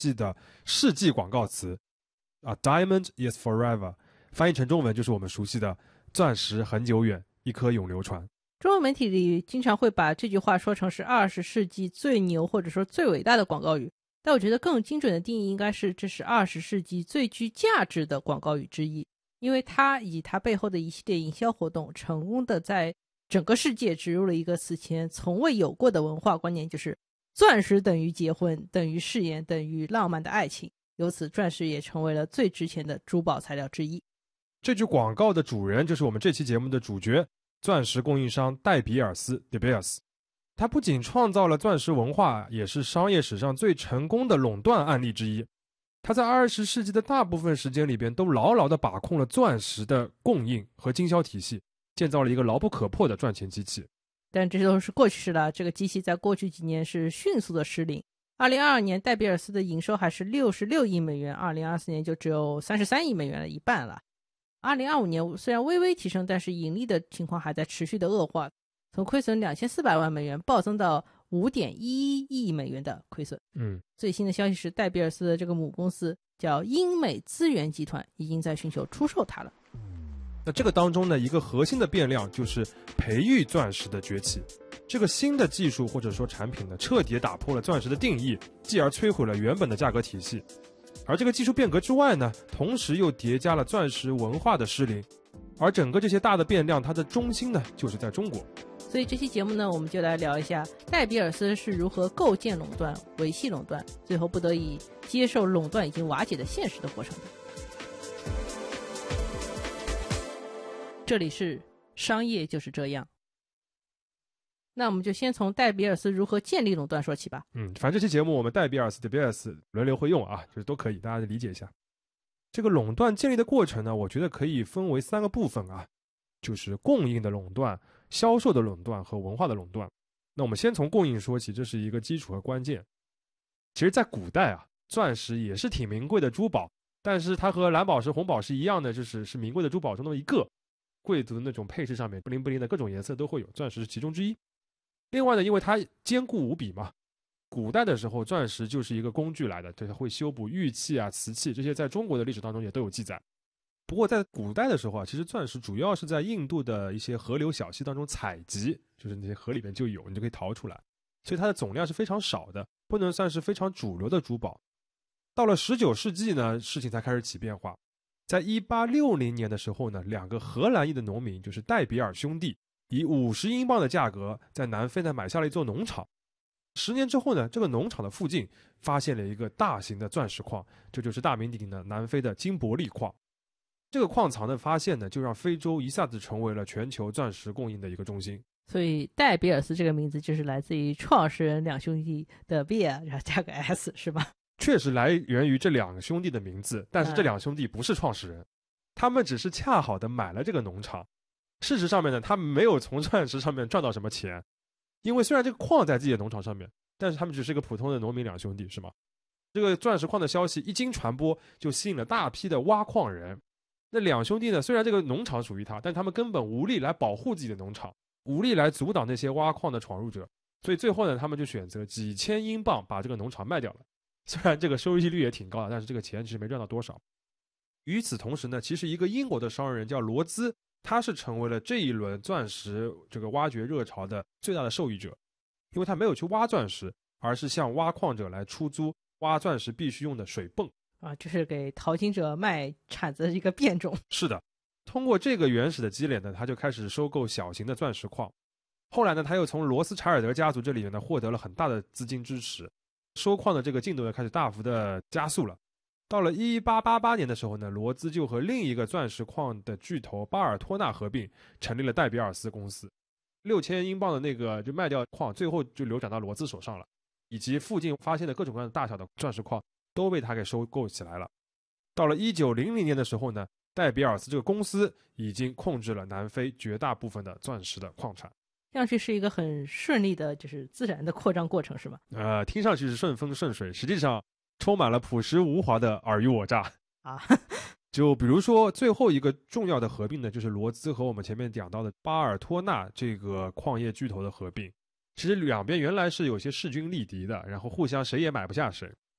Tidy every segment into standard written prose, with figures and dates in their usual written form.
记的世纪广告词，A diamond is forever， 翻译成中文就是我们熟悉的钻石很久远，一颗永流传。 中文媒体里经常会把这句话说成是20世纪最牛或者说最伟大的广告语，但我觉得更精准的定义应该是这是20世纪最具价值的广告语之一，因为它以及它背后的一系列营销活动成功的在整个世界植入了一个此前从未有过的文化观念，就是钻石等于结婚，等于誓言，等于浪漫的爱情，由此钻石也成为了最值钱的珠宝材料之一。 这句广告的主人就是我们这期节目的主角，钻石供应商戴比尔斯 De Beers。 他不仅创造了钻石文化，也是商业史上最成功的垄断案例之一。他在20世纪的大部分时间里边都牢牢地把控了钻石的供应和经销体系，建造了一个牢不可破的赚钱机器。 但这都是过去式了，这个机器在过去几年是迅速的失灵。2022年戴比尔斯的营收还是66亿美元，2024年就只有33亿美元了，一半了。2025年虽然微微提升，但是盈利的情况还在持续的恶化，从亏损2400万美元暴增到5.11亿美元的亏损。最新的消息是戴比尔斯的这个母公司叫英美资源集团已经在寻求出售它了。 那这个当中呢，一个核心的变量就是培育钻石的崛起。这个新的技术或者说产品呢，彻底打破了钻石的定义，继而摧毁了原本的价格体系。而这个技术变革之外呢，同时又叠加了钻石文化的失灵。而整个这些大的变量，它的中心呢，就是在中国。 所以这期节目呢，我们就来聊一下戴比尔斯是如何构建垄断、维系垄断，最后不得已接受垄断已经瓦解的现实的过程的。这里是商业就是这样。那我们就先从戴比尔斯如何建立垄断说起吧。 反正这期节目我们戴比尔斯、De Beers轮流会用啊，就是都可以，大家理解一下。这个垄断建立的过程呢，我觉得可以分为3个部分啊，就是供应的垄断、销售的垄断和文化的垄断。那我们先从供应说起，这是一个基础和关键。其实在古代啊，钻石也是挺名贵的珠宝，但是它和蓝宝石、红宝石一样的，是名贵的珠宝中的一个。贵族的那种配饰上面不灵不灵的各种颜色都会有，钻石是其中之一。另外呢，因为它坚固无比嘛，古代的时候钻石就是一个工具来的，就是会修补玉器啊、瓷器，这些在中国的历史当中也都有记载。不过在古代的时候啊，其实钻石主要是在印度的一些河流小溪当中采集，就是那些河里面就有，你就可以淘出来，所以它的总量是非常少的，不能算是非常主流的珠宝。到了19世纪呢，事情才开始起变化。在1860年的时候呢，2个荷兰裔的农民，就是戴比尔兄弟，以50英镑的价格在南非呢买下了一座农场。10年之后呢，这个农场的附近发现了一个大型的钻石矿，这就是大名鼎鼎的南非的金伯利矿。这个矿藏的发现呢，就让非洲一下子成为了全球钻石供应的一个中心。 所以戴比尔斯这个名字就是来自于创始人2兄弟的 Beer， 然后加个 S 是吧？ 确实来源于这2兄弟的名字，但是这2兄弟不是创始人，他们只是恰好的买了这个农场。事实上面呢，他们没有从钻石上面赚到什么钱，因为虽然这个矿在自己的农场上面，但是他们只是一个普通的农民2兄弟，是吗？这个钻石矿的消息一经传播，就吸引了大批的挖矿人。那2兄弟呢，虽然这个农场属于他，但他们根本无力来保护自己的农场，无力来阻挡那些挖矿的闯入者，所以最后呢，他们就选择几千英镑把这个农场卖掉了。虽然这个收益率也挺高的，但是这个钱其实没赚到多少。与此同时呢，其实一个英国的商人叫罗兹，他是成为了这一轮钻石这个挖掘热潮的最大的受益者，因为他没有去挖钻石，而是向挖矿者来出租挖钻石必须用的水泵啊，就是给淘金者卖铲子的一个变种。 是的，通过这个原始的积累呢，他就开始收购小型的钻石矿。后来呢，他又从罗斯柴尔德家族这里呢获得了很大的资金支持，收矿的这个进度呢开始大幅的加速了。到了1888年的时候呢，罗兹就和另一个钻石矿的巨头巴尔托纳合并，成立了戴比尔斯公司。6000英镑的那个就卖掉矿，最后就流转到罗兹手上了，以及附近发现的各种各样的大小的钻石矿都被他给收购起来了。到了1900年的时候呢，戴比尔斯这个公司已经控制了南非绝大部分的钻石的矿产。 听上去是一个很顺利的，就是自然的扩张过程，是吗？ 听上去是顺风顺水，实际上充满了朴实无华的尔虞我诈啊。 就比如说最后一个重要的合并呢，就是罗兹和我们前面讲到的巴尔托纳这个矿业巨头的合并。其实两边原来是有些势均力敌的，然后互相谁也买不下谁。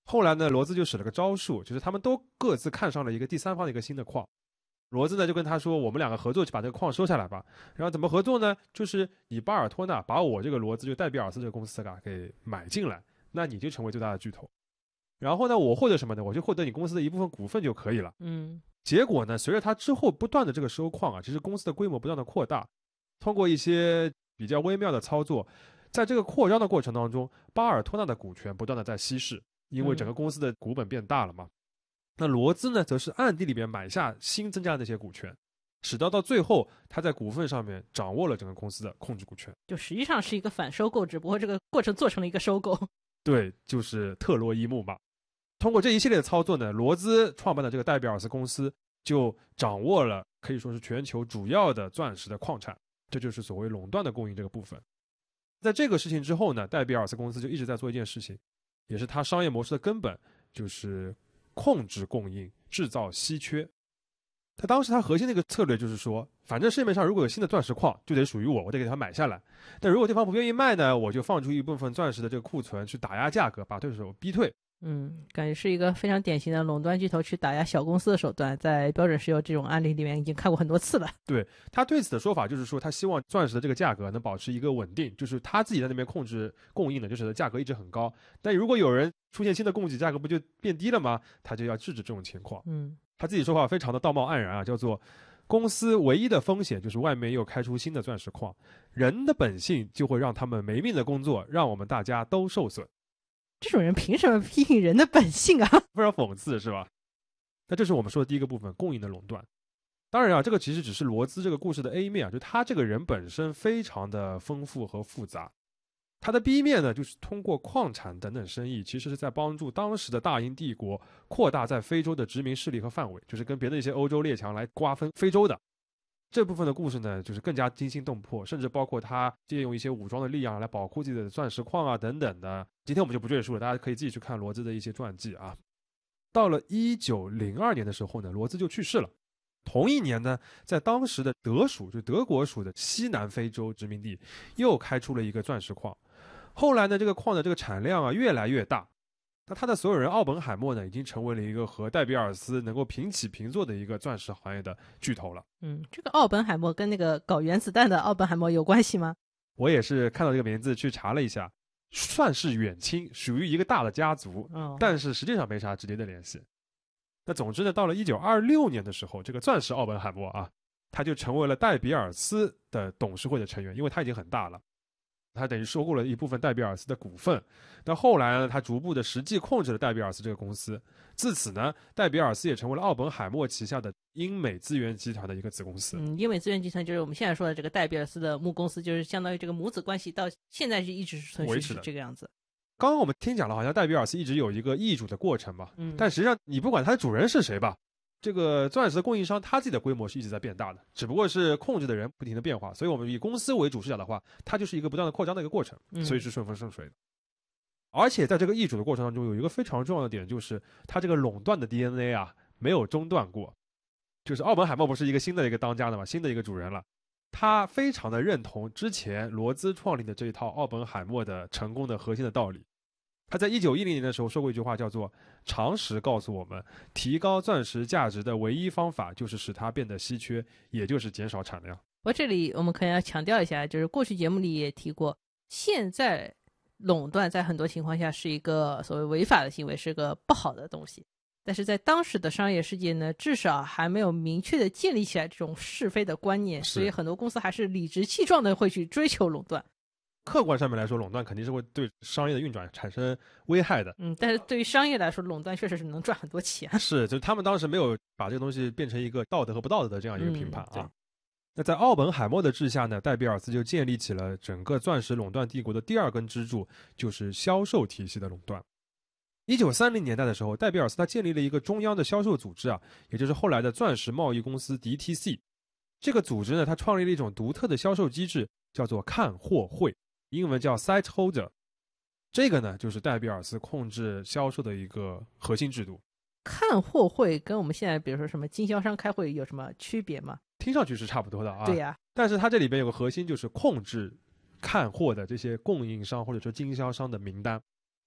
后来呢，罗兹就使了个招数，就是他们都各自看上了一个第三方的一个新的矿。罗兹呢就跟他说，我们两个合作去把这个矿收下来吧。然后怎么合作呢？就是你巴尔托纳把我这个罗兹就戴比尔斯这个公司给买进来，那你就成为最大的巨头。然后呢，我获得什么呢？我就获得你公司的一部分股份就可以了。结果呢，随着他之后不断的这个收矿啊，其实公司的规模不断的扩大，通过一些比较微妙的操作，在这个扩张的过程当中，巴尔托纳的股权不断的在稀释，因为整个公司的股本变大了嘛。那罗兹呢，则是暗地里边买下新增加的那些股权，使到最后他在股份上面掌握了整个公司的控制股权， 就实际上是一个反收购，只不过这个过程做成了一个收购。 对，就是特洛伊木马。通过这一系列的操作呢，罗兹创办的这个戴比尔斯公司就掌握了可以说是全球主要的钻石的矿产，这就是所谓垄断的供应这个部分。在这个事情之后呢，戴比尔斯公司就一直在做一件事情，也是他商业模式的根本，就是控制供应，制造稀缺。他当时他核心的一个策略就是说，反正市面上如果有新的钻石矿，就得属于我，我得给他买下来。但如果对方不愿意卖呢，我就放出一部分钻石的这个库存去打压价格，把对手逼退。 感觉是一个非常典型的垄断巨头去打压小公司的手段，在标准石油这种案例里面已经看过很多次了。 对，他对此的说法就是说，他希望钻石的这个价格能保持一个稳定，就是他自己在那边控制供应的，就使得价格一直很高。但如果有人出现新的供给，价格不就变低了吗？他就要制止这种情况。他自己说话非常的道貌岸然啊，叫做公司唯一的风险就是外面又开出新的钻石矿，人的本性就会让他们没命的工作，让我们大家都受损。 这种人凭什么批评人的本性啊？ 非常讽刺是吧？那这是我们说的第一个部分，供应的垄断。当然啊，这个其实只是罗兹这个故事的 A 面啊，就他这个人本身非常的丰富和复杂。他的 B 面呢，就是通过矿产等等生意，其实是在帮助当时的大英帝国扩大在非洲的殖民势力和范围，就是跟别的一些欧洲列强来瓜分非洲的。这部分的故事呢，就是更加惊心动魄，甚至包括他借用一些武装的力量来保护自己的钻石矿啊等等的。今天我们就不赘述了，大家可以自己去看罗兹的一些传记啊。到了1902年的时候呢，罗兹就去世了。同一年呢，在当时的德属，就德国属的西南非洲殖民地，又开出了一个钻石矿。后来呢，这个矿的这个产量啊越来越大。那他的所有人奥本海默呢，已经成为了一个和戴比尔斯能够平起平坐的一个钻石行业的巨头了。 这个奥本海默跟那个搞原子弹的奥本海默有关系吗？ 我也是看到这个名字去查了一下，算是远亲，属于一个大的家族，但是实际上没啥直接的联系。那总之呢，到了1926年的时候，这个钻石奥本海默啊，他就成为了戴比尔斯的董事会的成员，因为他已经很大了。他等于收购了一部分戴比尔斯的股份，那后来呢，他逐步的实际控制了戴比尔斯这个公司。自此呢，戴比尔斯也成为了奥本海默旗下的英美资源集团的一个子公司。 英美资源集团就是我们现在说的这个戴比尔斯的母公司，就是相当于这个母子关系到现在是一直存续是这个样子。 刚刚我们听讲了，好像戴比尔斯一直有一个易主的过程嘛，但实际上你不管他的主人是谁吧，这个钻石的供应商他自己的规模是一直在变大的，只不过是控制的人不停的变化。所以我们以公司为主视角的话，它就是一个不断的扩张的一个过程，所以是顺风顺水的。而且在这个易主的过程当中，有一个非常重要的点，就是它这个垄断的 DNA 啊没有中断过。就是奥本海默不是一个新的一个当家的嘛，新的一个主人了，他非常的认同之前罗兹创立的这一套奥本海默的成功的核心的道理。他在1910年的时候说过一句话，叫做常识告诉我们，提高钻石价值的唯一方法就是使它变得稀缺，也就是减少产量。 我这里我们可能要强调一下，就是过去节目里也提过，现在垄断在很多情况下是一个所谓违法的行为，是个不好的东西。但是在当时的商业世界呢，至少还没有明确的建立起来这种是非的观念，所以很多公司还是理直气壮的会去追求垄断。 客观上面来说，垄断肯定是会对商业的运转产生危害的。 但是对于商业来说，垄断确实是能赚很多钱。 是，就是他们当时没有把这个东西变成一个道德和不道德的这样一个评判啊。那在奥本海默的治下呢，戴比尔斯就建立起了整个钻石垄断帝国的第二根支柱，就是销售体系的垄断。1930年代的时候，戴比尔斯他建立了一个中央的销售组织啊，也就是后来的钻石贸易公司 DTC。这个组织呢，它创立了一种独特的销售机制，叫做看货会，英文叫 Site Holder。这个呢，就是戴比尔斯控制销售的一个核心制度。 看货会跟我们现在比如说什么经销商开会有什么区别吗？ 听上去是差不多的啊。 对呀。 但是它这里边有个核心，就是控制看货的这些供应商或者说经销商的名单。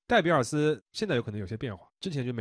戴比尔斯现在有可能有些变化，之前就